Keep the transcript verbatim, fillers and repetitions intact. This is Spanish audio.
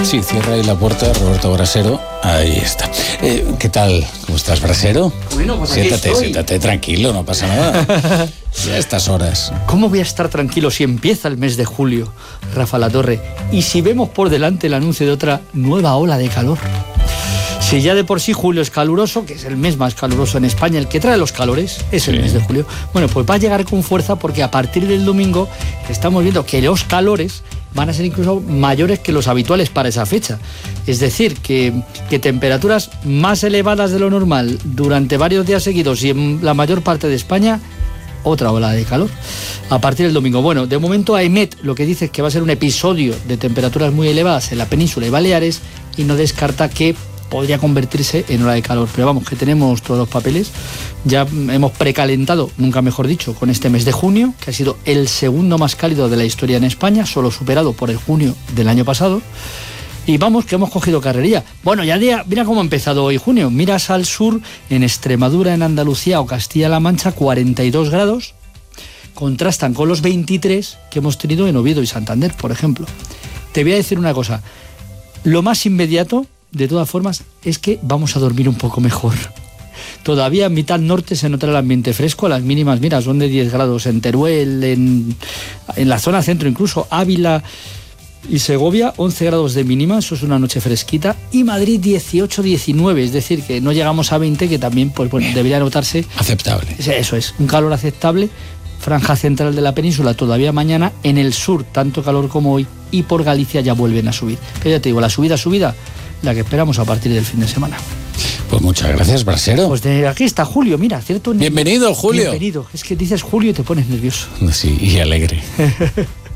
Sí, cierra ahí la puerta, Roberto Brasero. Ahí está. Eh, ¿Qué tal? ¿Cómo estás, Brasero? Bueno, pues siéntate, siéntate tranquilo, no pasa nada. Ya a estas horas. ¿Cómo voy a estar tranquilo si empieza el mes de julio, Rafa Latorre? Y si vemos por delante el anuncio de otra nueva ola de calor. Si ya de por sí julio es caluroso, que es el mes más caluroso en España, el que trae los calores es el sí. mes de julio. Bueno, pues va a llegar con fuerza porque a partir del domingo estamos viendo que los calores van a ser incluso mayores que los habituales para esa fecha. Es decir, que, que temperaturas más elevadas de lo normal durante varios días seguidos y en la mayor parte de España, otra ola de calor a partir del domingo. Bueno, de momento AEMET lo que dice es que va a ser un episodio de temperaturas muy elevadas en la península y Baleares y no descarta que podría convertirse en ola de calor, pero vamos, que tenemos todos los papeles, ya hemos precalentado, nunca mejor dicho, con este mes de junio, que ha sido el segundo más cálido de la historia en España, solo superado por el junio del año pasado, y vamos, que hemos cogido carrería. Bueno, ya día, mira cómo ha empezado hoy junio, miras al sur, en Extremadura, en Andalucía o Castilla-La Mancha, cuarenta y dos grados, contrastan con los veintitrés que hemos tenido en Oviedo y Santander, por ejemplo. Te voy a decir una cosa, lo más inmediato, de todas formas, es que vamos a dormir un poco mejor. Todavía en mitad norte se nota el ambiente fresco, las mínimas, mira, son de diez grados en Teruel, en, en la zona centro, incluso Ávila y Segovia, once grados de mínima, eso es una noche fresquita, y Madrid dieciocho diecinueve, es decir, que no llegamos a veinte, que también pues, bueno, debería notarse. Aceptable. Eso es, un calor aceptable, franja central de la península todavía mañana, en el sur tanto calor como hoy, y por Galicia ya vuelven a subir. Pero ya te digo, la subida, subida, la que esperamos a partir del fin de semana. Pues muchas gracias, Brasero. Pues de aquí está Julio, mira, ¿cierto? Bienvenido, Julio. Bienvenido. Es que dices Julio y te pones nervioso. Sí, y alegre.